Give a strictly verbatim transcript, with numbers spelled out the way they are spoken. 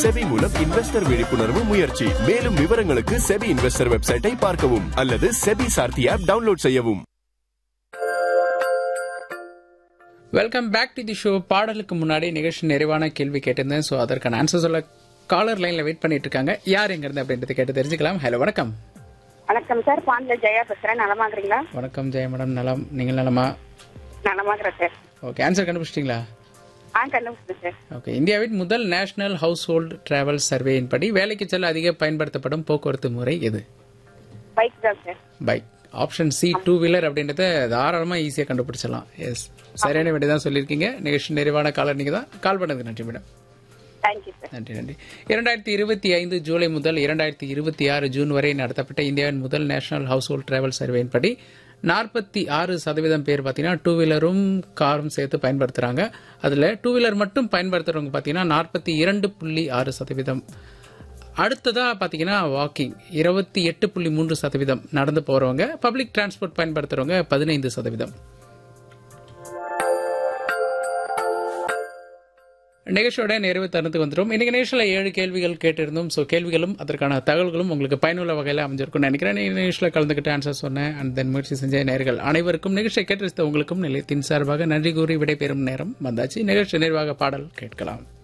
SEBI மூலம் investor விழிப்புணர்வு முயற்சி. மேலும் விவரங்களுக்கு செபி இன்வெஸ்டர் வெப்சைட்டை பார்க்கவும் அல்லது செபி சார்த்தி ஆப் டவுன்லோட் செய்யவும். Welcome back to the show. பாடலுக்கு முன்னாடி நிகழ்ச்சி நிறைவான கேள்வி கேட்டிருந்தேன். ஸோ அதற்கான ஆன்சர் சொல்ல காலர் லைன்ல வெயிட் பண்ணிட்டு இருக்காங்க. யார் எங்க இருந்து அப்படின்றது கேட்டு தெரிஞ்சுக்கலாம். ஹலோ, வணக்கம். வணக்கம் சார், பாண்டில ஜெயா பேசுறேன். நலமாக்குறீங்களா? வணக்கம் ஜெயா மேடம், நலம். நீங்கள் நலமா? நலமாக்குறேன் சார். ஓகே, ஆன்சர் கண்டுபிடிச்சிட்டீங்களா? ஆ, கண்டுபிடிச்சேன் சார். ஓகே. இந்தியாவின் முதல் நேஷனல் ஹவுஸ் ஹோல்டு டிராவல் சர்வேயின் படி வேலைக்கு செல்ல அதிக பயன்படுத்தப்படும் போக்குவரத்து முறை எது? பைக் தான் sir. Bike. Option C two wheeler அப்படின்றத தாராளமா ஈஸியா கண்டுபிடிச்சிடலாம். எஸ், சரியான விடை தான் சொல்லியிருக்கீங்க. நிகழ்ச்சி நிறைவான காலர் நீங்க தான். கால் பண்ணதுக்கு நன்றி மேடம். Thank you sir. நன்றி நன்றி. இரண்டாயிரத்தி இருபத்தி ஐந்து ஜூலை முதல் இரண்டாயிரத்தி இருபத்தி ஆறு ஜூன் வரை நடத்தப்பட்ட இந்தியாவின் முதல் நேஷனல் ஹவுஸ் ஹோல்ட் டிராவல் சர்வேயின் படி நாற்பத்தி ஆறு சதவீதம் பேர் பார்த்தீங்கன்னா டூ வீலரும் காரும் சேர்த்து பயன்படுத்துறாங்க. அதுல டூ வீலர் மட்டும் பயன்படுத்துறவங்க பார்த்தீங்கன்னா நாற்பத்தி இரண்டு புள்ளி ஆறு சதவீதம். அடுத்ததா பார்த்தீங்கன்னா வாக்கிங் இருபத்தி எட்டு புள்ளி மூன்று சதவீதம், நடந்து போறவங்க, பப்ளிக் டிரான்ஸ்போர்ட் பயன்படுத்துறவங்க பதினைந்து சதவீதம். நிகழ்ச்சியோட நிறைவு தருணத்துக்கு வந்துடும். இன்னைக்கு நிகழ்ச்சியில் ஏழு கேள்விகள் கேட்டிருந்தோம். ஸோ கேள்விகளும் அதற்கான தகவல்களும் உங்களுக்கு பயனுள்ள வகையில் அமைஞ்சிருக்கும்னு நினைக்கிறேன். நிகழ்ச்சியில் கலந்துக்கிட்டு ஆன்சர் சொன்னேன் அண்ட் தென் முயற்சி செஞ்ச நேர்கள் அனைவருக்கும், நிகழ்ச்சியை கேட்டிருந்த உங்களுக்கும் நிலையத்தின் சார்பாக நன்றி கூறி விடைபெறும் நேரம் வந்தாச்சு. நிகழ்ச்சி நிறைவாக பாடல் கேட்கலாம்.